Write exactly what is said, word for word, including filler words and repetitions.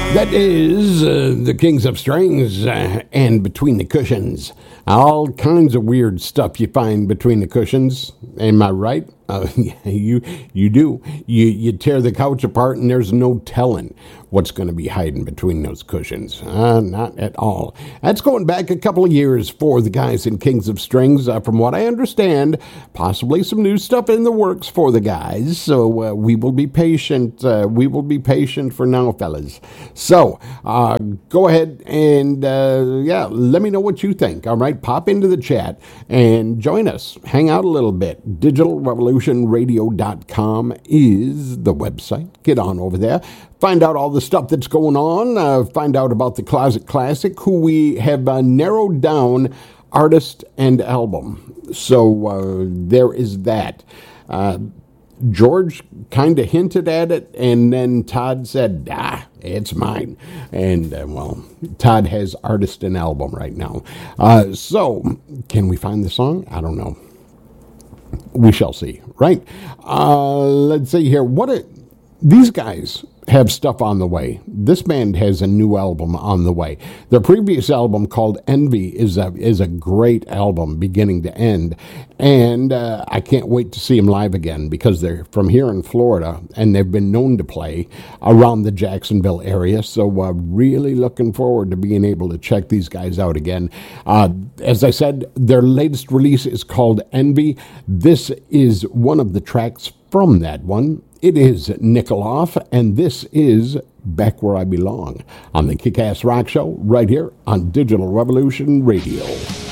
That is uh, the Kings of Strings uh, and Between the Cushions. All kinds of weird stuff you find between the cushions. Am I right? Uh, you you do. You you tear the couch apart and there's no telling what's going to be hiding between those cushions. Uh, not at all. That's going back a couple of years for the guys in Kings of Strings. Uh, from what I understand, possibly some new stuff in the works for the guys. So uh, we will be patient. Uh, we will be patient for now, fellas. So uh, go ahead and, uh, yeah, let me know what you think. All right, pop into the chat and join us. Hang out a little bit. digital revolution radio dot com is the website. Get on over there. Find out all the stuff that's going on. Uh, find out about the Closet Classic, who we have uh, narrowed down artist and album. So uh, there is that. Uh, George kind of hinted at it, and then Todd said, ah, it's mine. And, uh, well, Todd has artist and album right now. Uh, so, can we find the song? I don't know. We shall see, right? Uh, let's see here. What a, these guys have stuff on the way. This band has a new album on the way. Their previous album, called Envy, is a is a great album, beginning to end. And uh, I can't wait to see them live again, because they're from here in Florida, and they've been known to play around the Jacksonville area. So uh, really looking forward to being able to check these guys out again. Uh, as I said, their latest release is called Envy. This is one of the tracks from that one. It is Nickel Off, and this is Back Where I Belong on the Kick-Ass Rock Show right here on Digital Revolution Radio.